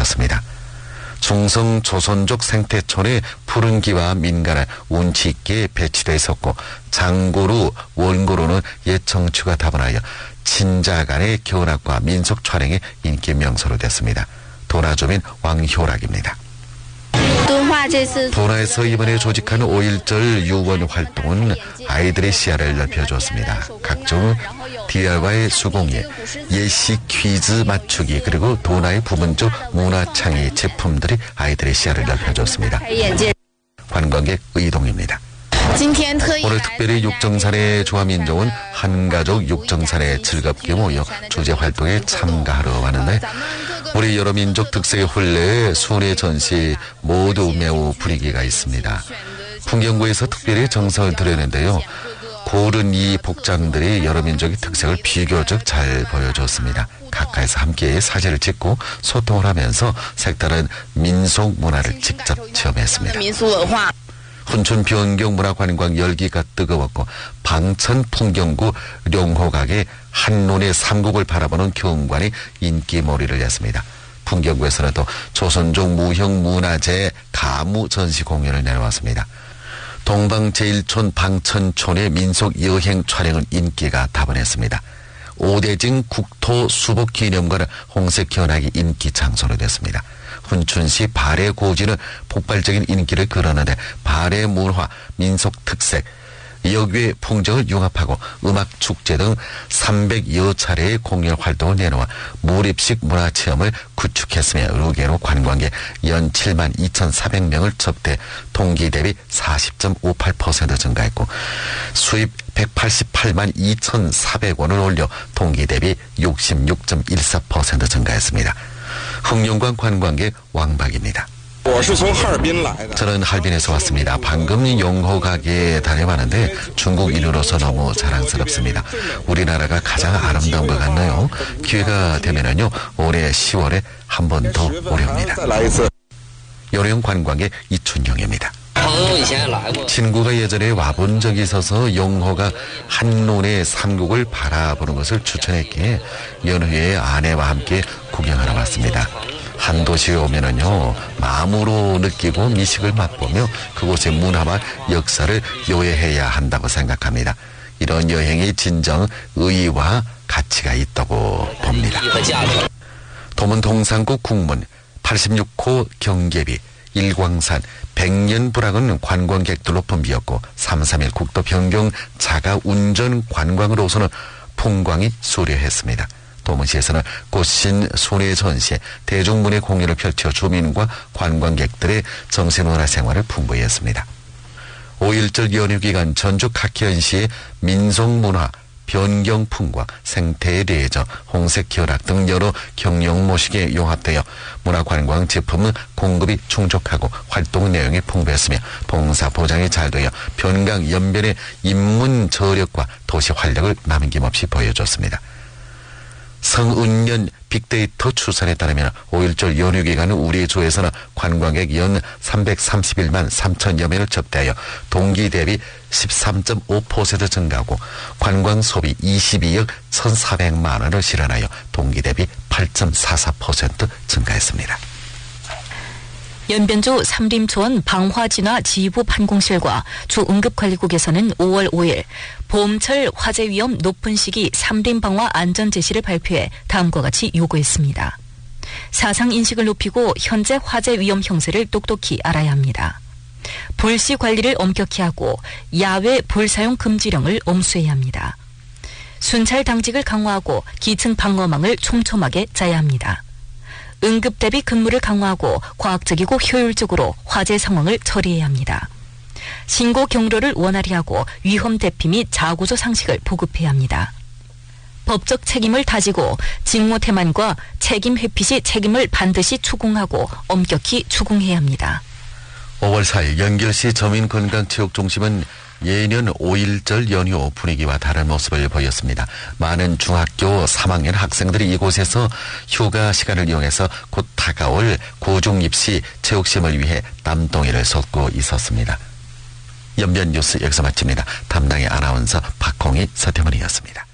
되었습니다. 중성 조선족 생태촌에 푸른기와 민가는 운치 있게 배치되어 있었고 장고루, 원고루는 옛 정취가 다분하여 친자 간의 견학과 민속 촬영의 인기 명소로 됐습니다. 도나주민 왕효락입니다. 도나에서 이번에 조직한 5.1절 유원 활동은 아이들의 시야를 넓혀줬습니다. 각종 DIY 수공예, 예시 퀴즈 맞추기 그리고 도나의 부분적 문화창의 제품들이 아이들의 시야를 넓혀줬습니다. 관광객 의동입니다. 오늘 특별히 육정산의 조화민족은 한가족 육정산에 즐겁게 모여 주제활동에 참가하러 왔는데 우리 여러 민족 특색의 혼례, 순회 전시 모두 매우 분위기가 있습니다. 풍경구에서 특별히 정성을 들였는데요. 고른 이 복장들이 여러 민족의 특색을 비교적 잘 보여줬습니다. 가까이서 함께 사진을 찍고 소통을 하면서 색다른 민속 문화를 직접 체험했습니다. 훈춘 변경문화관광 열기가 뜨거웠고 방천 풍경구 룡호각의 한눈에 삼국을 바라보는 경관이 인기몰이를 했습니다. 풍경구에서는 또 조선족 무형 문화재 가무 전시 공연을 내놓았습니다. 동방제일촌 방천촌의 민속 여행 촬영은 인기가 다분했습니다. 오대징 국토 수복 기념관은 홍색 견학이 인기 장소로 됐습니다. 훈춘시 발해 고지는 폭발적인 인기를 끌었는데 발해 문화, 민속 특색, 역외 풍경을 융합하고 음악 축제 등 300여 차례의 공연 활동을 내놓아 몰입식 문화체험을 구축했으며 의외로 관광객 연 7만 2,400명을 접대 동기 대비 40.58% 증가했고 수입 188만 2,400원을 올려 동기 대비 66.14% 증가했습니다. 흑룡관 관광객 왕박입니다. 저는 할빈에서 왔습니다. 방금 용호각에 다녀왔는데 중국인으로서 너무 자랑스럽습니다. 우리나라가 가장 아름다운 것 같네요. 기회가 되면은요 올해 10월에 한 번 더 오렵니다. 여령 관광객 이춘영입니다. 친구가 예전에 와본 적이 있어서 용호가 한눈에 삼국을 바라보는 것을 추천했기에 연휴에 아내와 함께 구경하러 왔습니다. 한 도시에 오면은요 마음으로 느끼고 미식을 맛보며 그곳의 문화와 역사를 요해해야 한다고 생각합니다. 이런 여행의 진정 의의와 가치가 있다고 봅니다. 도문 동산구 국문 86호 경계비 일광산 백년불황은 관광객들로 붐비었고 3.3일 국도 변경 자가 운전 관광으로서는 풍광이 수려했습니다. 도문시에서는 꽃신 순회 전시에 대중문화 공연을 펼쳐 주민과 관광객들의 정신문화 생활을 풍부히 했습니다. 5.1절 연휴 기간 전주 각현시의 민속문화, 변경풍광, 생태의 레저, 홍색 견학 등 여러 경영 모식에 융합되어 문화관광 제품은 공급이 충족하고 활동 내용이 풍부했으며 봉사 보장이 잘 되어 변강 연변의 인문 저력과 도시 활력을 남김없이 보여줬습니다. 성은년 빅데이터 추산에 따르면 5.1절 연휴 기간은 우리 주에서는 관광객 연 331만 3천여 명을 접대하여 동기 대비 13.5% 증가하고 관광 소비 22억 1,400만 원을 실현하여 동기 대비 8.44% 증가했습니다. 연변주 삼림초원 방화진화 지휘부 판공실과 주응급관리국에서는 5월 5일 봄철 화재 위험 높은 시기 삼림방화 안전제시를 발표해 다음과 같이 요구했습니다. 사상인식을 높이고 현재 화재 위험 형세를 똑똑히 알아야 합니다. 불시 관리를 엄격히 하고 야외 불사용 금지령을 엄수해야 합니다. 순찰 당직을 강화하고 기층 방어망을 촘촘하게 짜야 합니다. 응급 대비 근무를 강화하고 과학적이고 효율적으로 화재 상황을 처리해야 합니다. 신고 경로를 원활히 하고 위험 대피 및 자구조 상식을 보급해야 합니다. 법적 책임을 다지고 직무 태만과 책임 회피 시 책임을 반드시 추궁하고 엄격히 추궁해야 합니다. 5월 4일 연결시 저민건강체육중심은 예년 5.1절 연휴 분위기와 다른 모습을 보였습니다. 많은 중학교 3학년 학생들이 이곳에서 휴가 시간을 이용해서 곧 다가올 고중입시 체육시험을 위해 땀덩이를 쏟고 있었습니다. 연변 뉴스 여기서 마칩니다. 담당의 아나운서 박홍희, 서태문이었습니다.